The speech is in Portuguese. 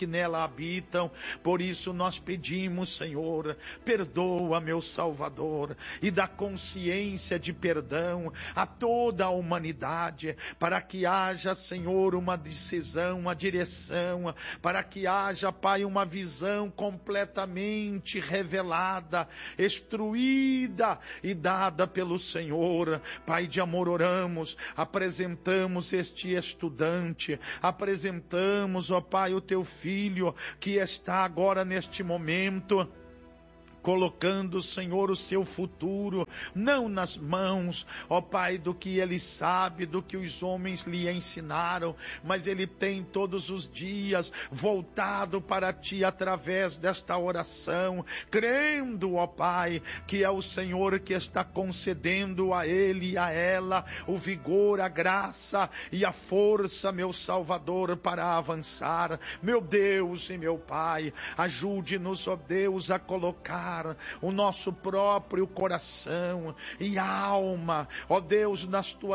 que nela habitam. Por isso nós pedimos, Senhor, perdoa, meu Salvador, e dá consciência de perdão a toda a humanidade, para que haja, Senhor, uma decisão, uma direção, para que haja, Pai, uma visão completamente revelada, instruída e dada pelo Senhor. Pai de amor, oramos, apresentamos este estudante, apresentamos, ó Pai, o teu filho que está agora neste momento colocando, Senhor, o seu futuro, não nas mãos, ó Pai, do que ele sabe, do que os homens lhe ensinaram, mas ele tem todos os dias voltado para Ti através desta oração, crendo, ó Pai, que é o Senhor que está concedendo a ele e a ela o vigor, a graça e a força, meu Salvador, para avançar. Meu Deus e meu Pai, ajude-nos, ó Deus, a colocar o nosso próprio coração e alma, ó Deus, nas Tuas